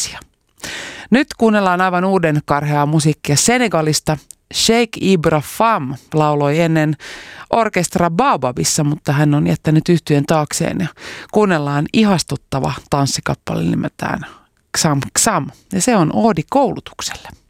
asia. Nyt kuunnellaan aivan uuden karheaa musiikkia Senegalista. Sheikh Ibra Fam lauloi ennen orkestra Baobabissa, mutta hän on jättänyt yhtyeen taakseen ja kuunnellaan ihastuttava tanssikappale nimeltään Xam Xam ja se on oodi koulutukselle.